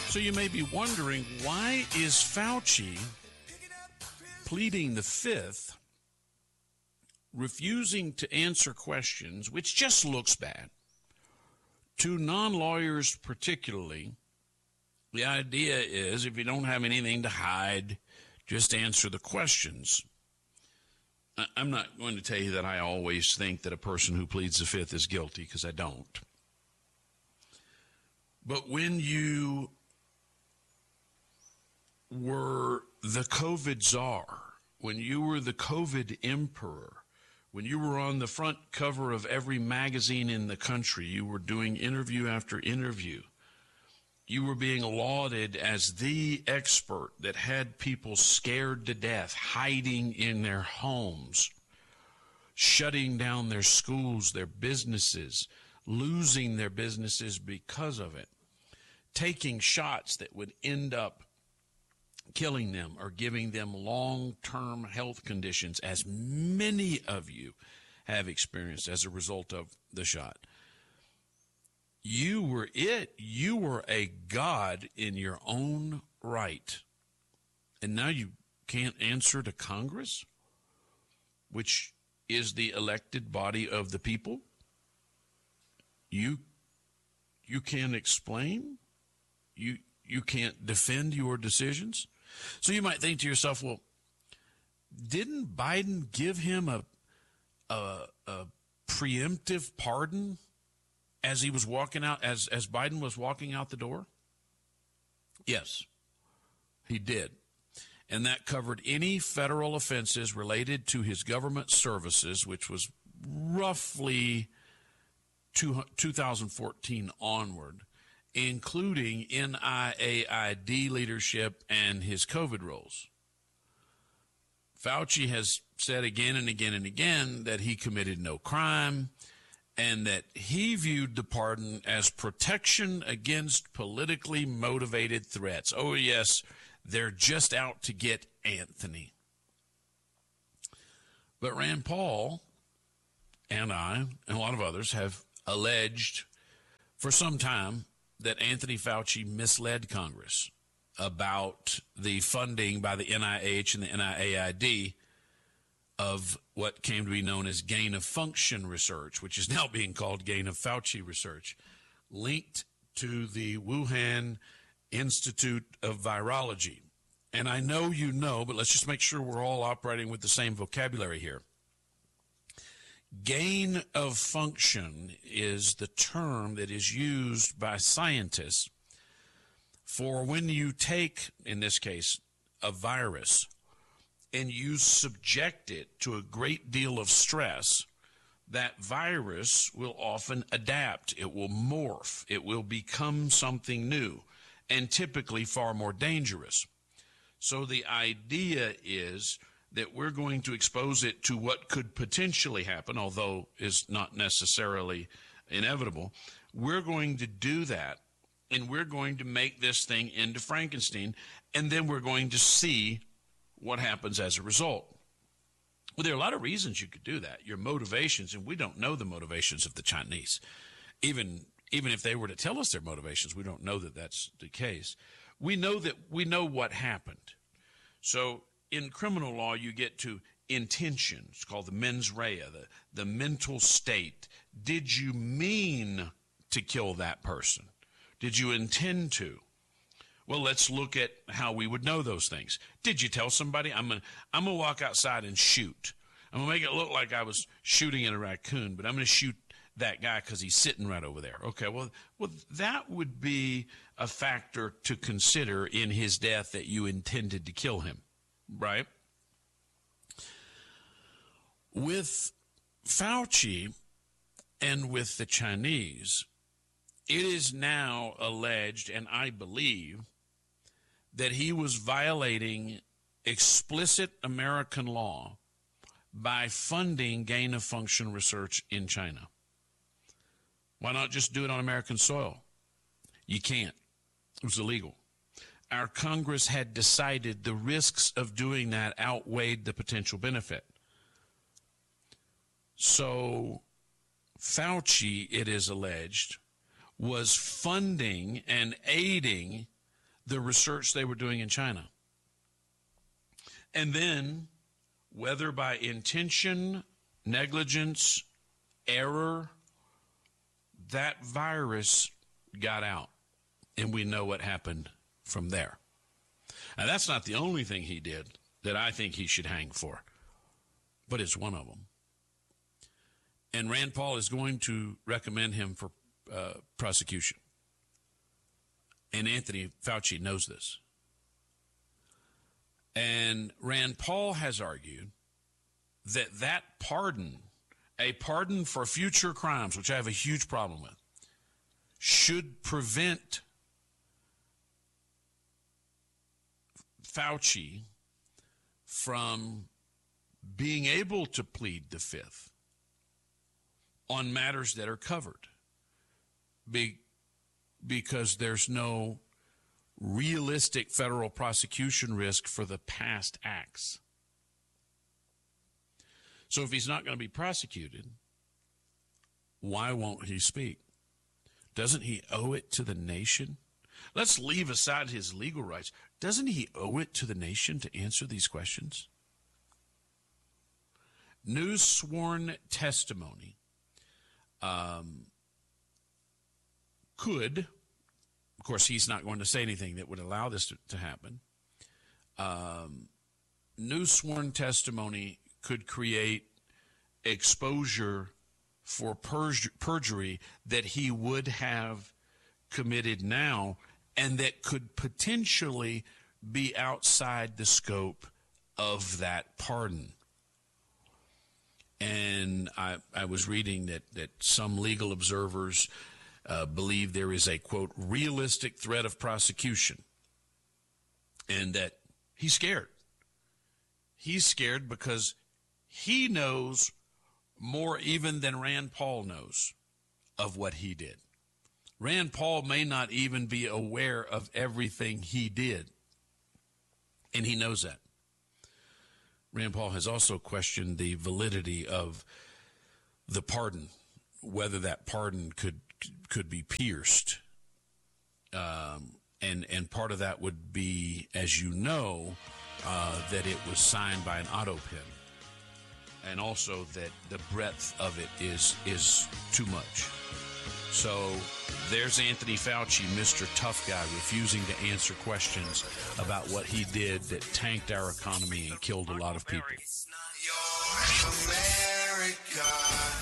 So you may be wondering, why is Fauci pleading the fifth, refusing to answer questions, which just looks bad, to non-lawyers particularly? The idea is, if you don't have anything to hide, just answer the questions. I'm not going to tell you that I always think that a person who pleads the fifth is guilty, because I don't. But when you were the COVID czar, when you were the COVID emperor, when you were on the front cover of every magazine in the country, you were doing interview after interview, you were being lauded as the expert that had people scared to death, hiding in their homes, shutting down their schools, their businesses, losing their businesses because of it, taking shots that would end up killing them or giving them long-term health conditions, as many of you have experienced as a result of the shot. You were it. You were a god in your own right. And now you can't answer to Congress, which is the elected body of the people. You can't explain. You can't defend your decisions. So you might think to yourself, well, didn't Biden give him a preemptive pardon as he was walking out, as Biden was walking out the door? Yes, he did. And that covered any federal offenses related to his government services, which was roughly 2014 onward, including NIAID leadership and his COVID roles. Fauci has said again and again and again that he committed no crime and that he viewed the pardon as protection against politically motivated threats. Oh, yes, they're just out to get Anthony. But Rand Paul and I and a lot of others have alleged for some time that Anthony Fauci misled Congress about the funding by the NIH and the NIAID of what came to be known as gain-of-function research, which is now being called gain-of-Fauci research, linked to the Wuhan Institute of Virology. And I know you know, but let's just make sure we're all operating with the same vocabulary here. Gain of function is the term that is used by scientists for when you take, in this case, a virus, and you subject it to a great deal of stress, that virus will often adapt. It will morph. It will become something new, and typically far more dangerous. So the idea is that we're going to expose it to what could potentially happen, although is not necessarily inevitable. We're going to do that, and we're going to make this thing into Frankenstein, and then we're going to see what happens as a result. Well, there are a lot of reasons you could do that. Your motivations, and we don't know the motivations of the Chinese. Even if they were to tell us their motivations, we don't know that that's the case. We know what happened. So in criminal law, you get to intention. It's called the mens rea, the mental state. Did you mean to kill that person? Did you intend to? Well, let's look at how we would know those things. Did you tell somebody, I'm gonna walk outside and shoot? I'm gonna make it look like I was shooting at a raccoon, but I'm gonna shoot that guy because he's sitting right over there. Okay, well, that would be a factor to consider in his death, that you intended to kill him, right? With Fauci and with the Chinese, it is now alleged, and I believe, that he was violating explicit American law by funding gain-of-function research in China. Why not just do it on American soil? You can't. It was illegal. Our Congress had decided the risks of doing that outweighed the potential benefit. So Fauci, it is alleged, was funding and aiding the research they were doing in China. And then, whether by intention, negligence, error, that virus got out. And we know what happened from there. Now, that's not the only thing he did that I think he should hang for, but it's one of them. And Rand Paul is going to recommend him for prosecution. And Anthony Fauci knows this. And Rand Paul has argued that pardon, a pardon for future crimes, which I have a huge problem with, should prevent Fauci from being able to plead the fifth on matters that are covered because there's no realistic federal prosecution risk for the past acts. So if he's not going to be prosecuted, why won't he speak? Doesn't he owe it to the nation? Let's leave aside his legal rights. Doesn't he owe it to the nation to answer these questions? New sworn testimony could, of course, he's not going to say anything that would allow this to happen. New sworn testimony could create exposure for perjury that he would have committed now and that could potentially be outside the scope of that pardon. And I was reading that some legal observers believe there is a, quote, realistic threat of prosecution, and that he's scared. He's scared because he knows more even than Rand Paul knows of what he did. Rand Paul may not even be aware of everything he did, and he knows that. Rand Paul has also questioned the validity of the pardon, whether that pardon could be pierced. And part of that would be, as you know, that it was signed by an auto pen. And also that the breadth of it is too much. So there's Anthony Fauci, Mr. Tough Guy, refusing to answer questions about what he did that tanked our economy and killed a lot of people. It's not your America.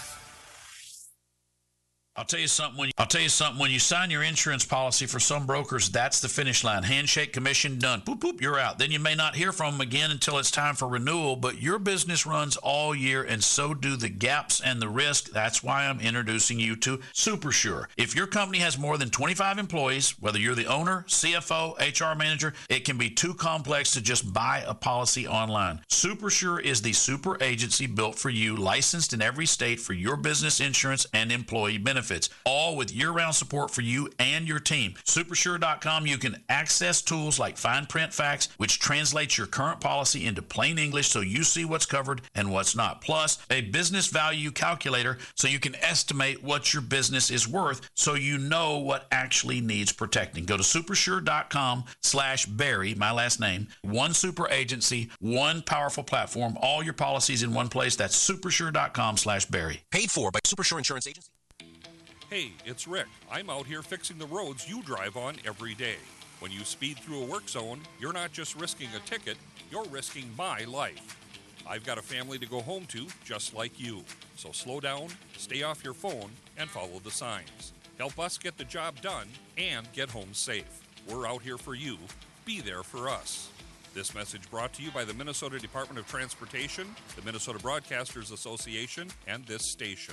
I'll tell you something. When you sign your insurance policy, for some brokers, that's the finish line. Handshake, commission, done. Boop, boop, you're out. Then you may not hear from them again until it's time for renewal, but your business runs all year, and so do the gaps and the risk. That's why I'm introducing you to SuperSure. If your company has more than 25 employees, whether you're the owner, CFO, HR manager, it can be too complex to just buy a policy online. SuperSure is the super agency built for you, licensed in every state for your business insurance and employee benefits. All with year-round support for you and your team. Supersure.com, you can access tools like fine print facts, which translates your current policy into plain English so you see what's covered and what's not. Plus, a business value calculator so you can estimate what your business is worth so you know what actually needs protecting. Go to supersure.com/Barry, my last name. One super agency, one powerful platform, all your policies in one place. That's supersure.com/Barry. Paid for by Supersure Insurance Agency. Hey, it's Rick. I'm out here fixing the roads you drive on every day. When you speed through a work zone, you're not just risking a ticket, you're risking my life. I've got a family to go home to just like you. So slow down, stay off your phone, and follow the signs. Help us get the job done and get home safe. We're out here for you. Be there for us. This message brought to you by the Minnesota Department of Transportation, the Minnesota Broadcasters Association, and this station.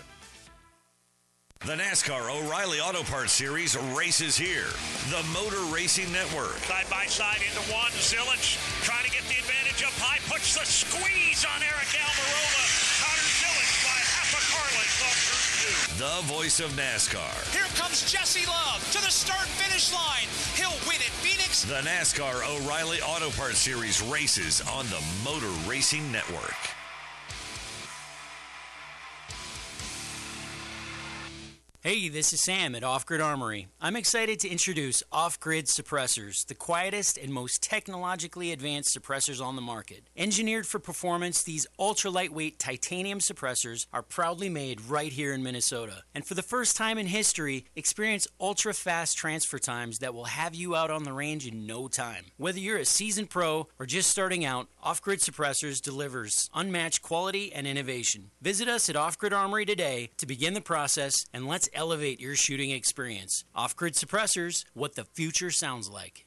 The NASCAR O'Reilly Auto Parts Series races here. The Motor Racing Network. Side by side into one. Zillich trying to get the advantage up high. Puts the squeeze on Eric Almirola. Connor Zillich by half a car length off turn 2. The voice of NASCAR. Here comes Jesse Love to the start-finish line. He'll win at Phoenix. The NASCAR O'Reilly Auto Parts Series races on the Motor Racing Network. Hey, this is Sam at Off Grid Armory. I'm excited to introduce Off Grid Suppressors, the quietest and most technologically advanced suppressors on the market. Engineered for performance, these ultra-lightweight titanium suppressors are proudly made right here in Minnesota. And for the first time in history, experience ultra-fast transfer times that will have you out on the range in no time. Whether you're a seasoned pro or just starting out, Off Grid Suppressors delivers unmatched quality and innovation. Visit us at Off Grid Armory today to begin the process, and let's elevate your shooting experience. Off-Grid Suppressors, what the future sounds like.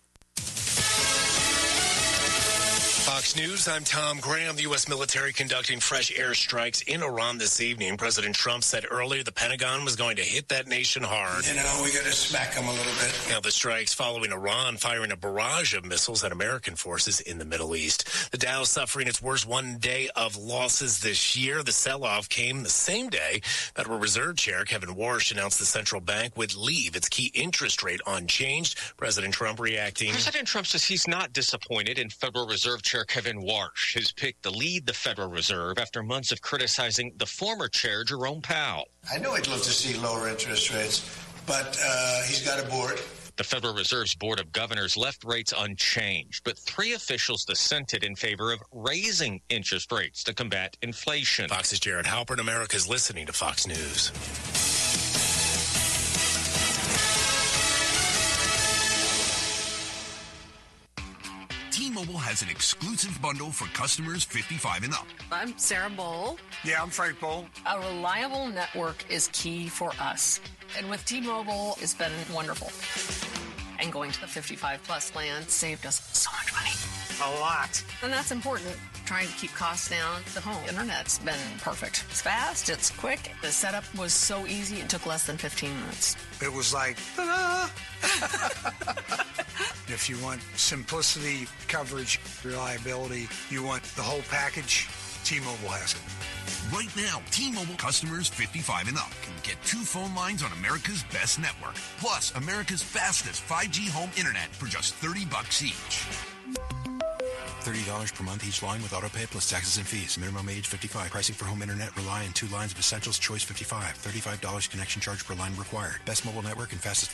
Fox News, I'm Tom Graham. The U.S. military conducting fresh airstrikes in Iran this evening. President Trump said earlier the Pentagon was going to hit that nation hard. You know, we got to smack them a little bit. Now, the strikes following Iran firing a barrage of missiles at American forces in the Middle East. The Dow suffering its worst one day of losses this year. The sell-off came the same day Federal Reserve Chair Kevin Warsh announced the central bank would leave its key interest rate unchanged. President Trump reacting. President Trump says he's not disappointed in Federal Reserve Chair Kevin Warsh, his pick to lead the Federal Reserve after months of criticizing the former chair, Jerome Powell. I know he'd love to see lower interest rates, but he's got a board. The Federal Reserve's Board of Governors left rates unchanged, but 3 officials dissented in favor of raising interest rates to combat inflation. Fox's Jared Halpern. America's listening to Fox News. T-Mobile has an exclusive bundle for customers 55 and up. I'm Sarah Bowl. Yeah, I'm Frank Bowl. A reliable network is key for us. And with T-Mobile, it's been wonderful. And going to the 55-plus plan saved us so much money. A lot. And that's important. Trying to keep costs down. The home internet's been perfect. It's fast. It's quick. The setup was so easy. It took less than 15 minutes. It was like, ta-da! If you want simplicity, coverage, reliability, you want the whole package, T-Mobile has it. Right now, T-Mobile customers 55 and up can get 2 phone lines on America's best network, plus America's fastest 5G home internet for just $30 each. $30 per month each line with autopay plus taxes and fees. Minimum age 55. Pricing for home internet rely on 2 lines of essentials. Choice 55. $35 connection charge per line required. Best mobile network and fastest